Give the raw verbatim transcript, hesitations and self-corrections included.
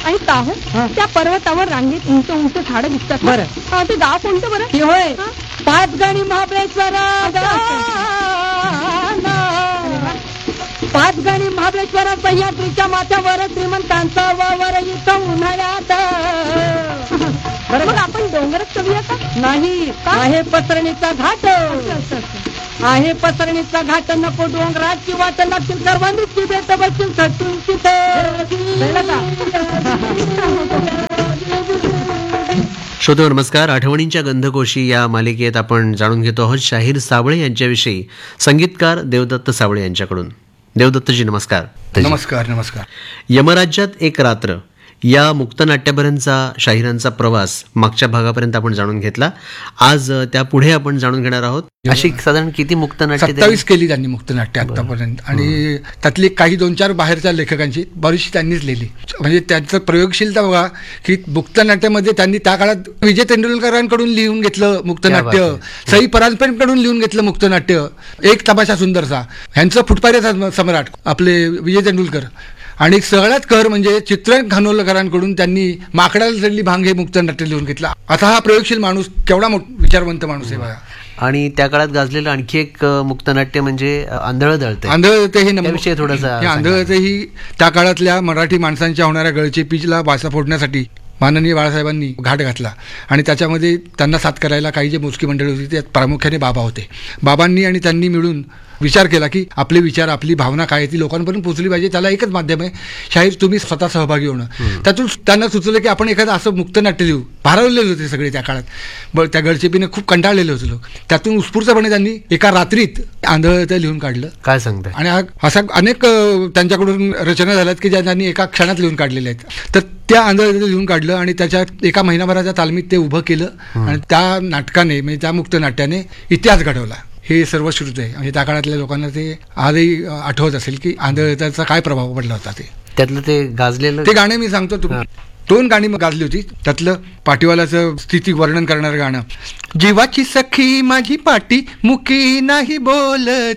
आणि ताहू त्या पर्वतावर रांगेत उंच उंच झाडं दिसतात. बरं ते गाव कोणतं बरं? ते होय पाचगणी महाबळेश्वर. पाचगणी महाबळेश्वर सह्याद्रीच्या माथ्यावर श्रीमंतांचा वावर इथं उन्हाळ्यात. मग आपण डोंगरात चढूया का? नाही, आहे पसरणीचा घाट. आहे पसरणीचा घाट, नको डोंगराची वाट लागतील सर्वांची बेट बसतील सटून तिथे. श्रोते नमस्कार. आठवणींच्या गंधकोशी या मालिकेत आपण जाणून घेतो आहोत शाहीर साबळे यांच्याविषयी संगीतकार देवदत्त साबळे यांच्याकडून. देवदत्तजी नमस्कार. नमस्कार. नमस्कार. यमराज्यात एक रात्र या मुक्तनाट्यापर्यंतचा शाहिरांचा प्रवास मागच्या भागापर्यंत आपण जाणून घेतला. आज त्या पुढे आपण जाणून घेणार आहोत. अशी साधारण किती मुक्तनाट्य? सत्तावीस केली त्यांनी मुक्तनाट्य आतापर्यंत. आणि त्यातली काही दोन चार बाहेरच्या लेखकांची बरीचशी त्यांनीच लिहिली. म्हणजे त्यांचं प्रयोगशीलता बघा की मुक्तनाट्यामध्ये त्यांनी त्या काळात विजय तेंडुलकरांकडून लिहून घेतलं मुक्तनाट्य, सई परांजपेंकडून लिहून घेतलं मुक्तनाट्य, एक तमाशा सुंदरसा, ह्यांचं फुटपारे सम्राट आपले विजय तेंडुलकर, आणि सगळ्यात कर म्हणजे चित्रण खानोलकरांकडून त्यांनी माकडाला चढली भांग हे मुक्तनाट्य लिहून घेतलं. आता हा प्रयोगशील माणूस केवढा विचारवंत माणूस आहे बघा. आणि त्या काळात गाजलेलं आणखी एक मुक्तनाट्य म्हणजे आंधळ दळते. आंधळ दळते हे विषय थोडासा. आंधळ दळते ही त्या काळातल्या मराठी माणसांच्या होणाऱ्या गळचेपीला वाचा फोडण्यासाठी माननीय बाळासाहेबांनी घाट घातला. आणि त्याच्यामध्ये त्यांना साथ करायला काही जे मोजकी मंडळी होती त्यात प्रामुख्याने बाबा होते. बाबांनी आणि त्यांनी मिळून विचार केला की आपले विचार, आपली भावना काय ती लोकांपर्यंत पोहोचली पाहिजे, त्याला एकच माध्यम आहे शाहीर, तुम्ही स्वतः सहभागी होणं. त्यातून त्यांना सुचलं की आपण एखादं असं मुक्तनाट्य लिहू. भारावलेले होते सगळे त्या काळात, ब त्या गळचेपीने खूप कंटाळलेले होते लोक. त्यातून उत्स्फूर्तपणे त्यांनी एका रात्रीत आंधळ ते लिहून काढलं. काय सांगताय? आणि असा अनेक त्यांच्याकडून रचना झाल्यात की ज्या त्यांनी एका क्षणात लिहून काढलेल्या आहेत. तर त्या आंधळ लिहून काढलं आणि त्याच्यात एका महिनाभराच्या तालमीत ते उभं केलं आणि त्या नाटकाने म्हणजे त्या मुक्तनाट्याने इतिहास घडवला. हे सर्व श्रुत आहे. म्हणजे त्या काळातल्या लोकांना ते आजही आठवत असेल की आंधळ्याचा काय प्रभाव पडला होता. ते त्यातलं ते गाजलेलं ते गाणे मी सांगतो तुम्ही. दोन गाणी गाजली होती. त्यातलं पाटीवाल्याचं स्थिती वर्णन करणारं गाणं, जीवाची सखी माझी पाटी मुकी नाही बोल